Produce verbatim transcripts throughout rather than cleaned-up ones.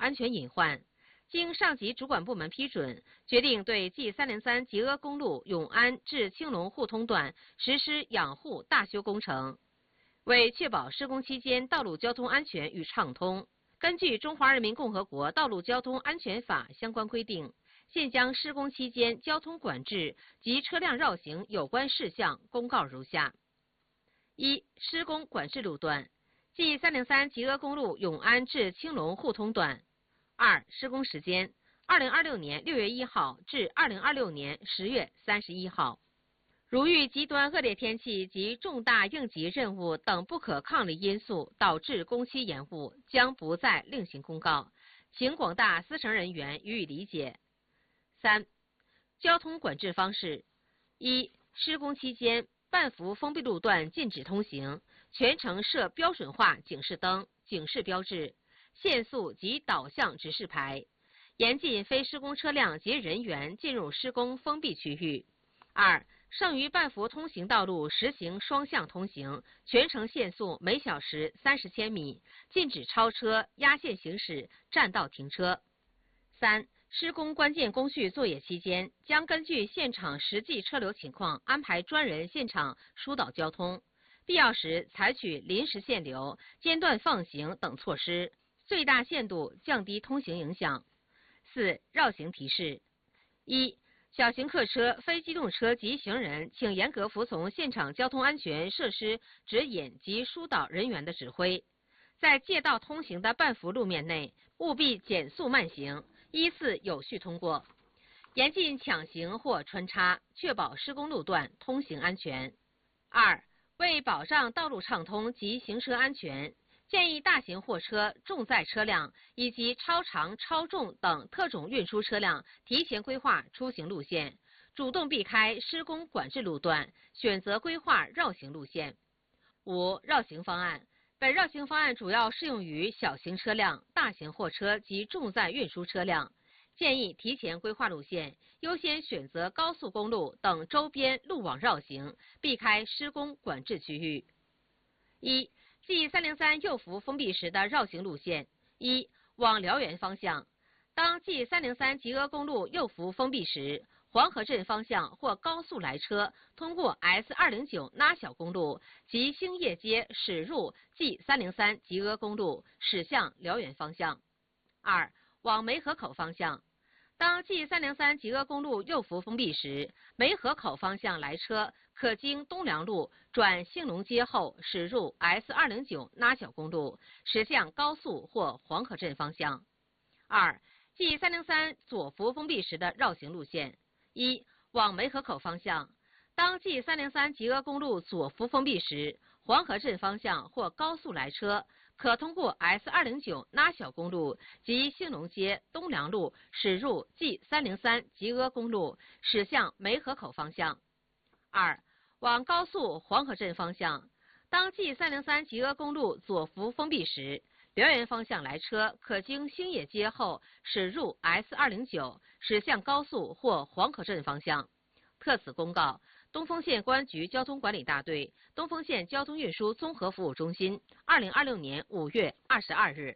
安全隐患，经上级主管部门批准，决定对 G 三零三吉阿公路永安至青龙互通段实施养护大修工程。为确保施工期间道路交通安全与畅通，根据《中华人民共和国道路交通安全法》相关规定，现将施工期间交通管制及车辆绕行有关事项公告如下：一、施工管制路段 G 三零三吉阿公路永安至青龙互通段。二、施工时间二零二六年六月一号至二零二六年十月三十一号。如遇极端恶劣天气及重大应急任务等不可抗力因素导致工期延误，将不再另行公告，请广大司乘人员予以理解。三、交通管制方式：一、施工期间，半幅封闭路段禁止通行，全程设标准化警示灯、警示标志、限速及导向指示牌，严禁非施工车辆及人员进入施工封闭区域。二、剩余半幅通行道路实行双向通行，全程限速每小时三十千米，禁止超车、压线行驶、占道停车。三、施工关键工序作业期间，将根据现场实际车流情况安排专人现场疏导交通，必要时采取临时限流、间断放行等措施，最大限度降低通行影响。四、绕行提示：一、小型客车、非机动车及行人，请严格服从现场交通安全设施指引及疏导人员的指挥。在借道通行的半幅路面内，务必减速慢行，依次有序通过。严禁抢行或穿插，确保施工路段通行安全。二、为保障道路畅通及行车安全，建议大型货车、重载车辆以及超长、超重等特种运输车辆提前规划出行路线，主动避开施工管制路段，选择规划绕行路线。五、绕行方案。本绕行方案主要适用于小型车辆、大型货车及重载运输车辆，建议提前规划路线，优先选择高速公路等周边路网绕行，避开施工管制区域。一、G 三零三右幅封闭时的绕行路线：一、往辽源方向，当 G 三零三吉阿公路右幅封闭时，黄河镇方向或高速来车通过 S 二零九 拉小公路及兴业街驶入 G 三零三吉阿公路，驶向辽源方向。二、往梅河口方向，当 G 三零三吉阿公路右幅封闭时，梅河口方向来车可经东良路转兴隆街后驶入 S 二零九 拉小公路，驶向高速或黄河镇方向。二、G 三零三左幅封闭时的绕行路线：一、往梅河口方向，当 G 三零三吉阿公路左幅封闭时，黄河镇方向或高速来车可通过 S 二零九 拉小公路及兴隆街东良路驶入 G 三零三吉阿公路，驶向梅河口方向。二、往高速黄河镇方向，当 G 三零三吉阿公路左幅封闭时，辽源方向来车可经兴业街后驶入 S 二零九，驶向高速或黄河镇方向。特此公告，东丰县公安局交通管理大队、东丰县交通运输综合服务中心，二零二六年五月二十二日。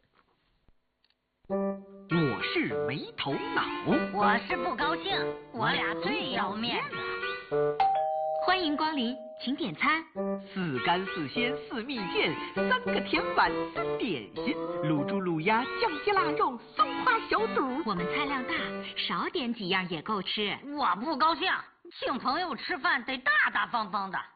我是没头脑， 我是不高兴，我俩最要面子。 欢迎光临，请点餐。 四干四鲜四蜜饯，三个甜碗三点心，卤猪卤鸭酱鸡腊肉松花小肚。 我们菜量大，少点几样也够吃。 我不高兴，请朋友吃饭得大大方方的。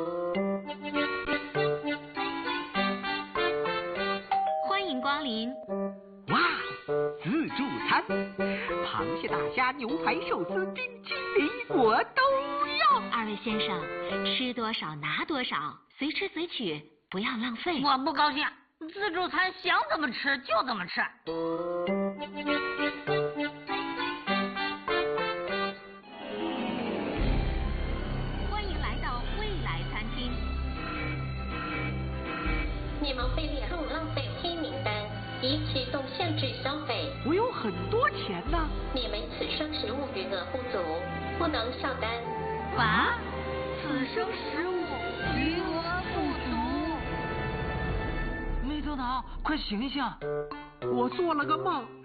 欢迎光临。 哇，自助餐，螃蟹、大虾、牛排、寿司、冰淇淋，我都要。 二位先生，吃多少拿多少，随吃随取，不要浪费。 我不高兴，自助餐想怎么吃就怎么吃。 欢迎来到未来餐厅。 你们被列入浪费黑名单，已启动限制消费。 我有很多钱呢。 你们此生食物余额不足，不能上单。 啊？此生食物余额不足。 没头脑，快醒醒！ 我做了个梦。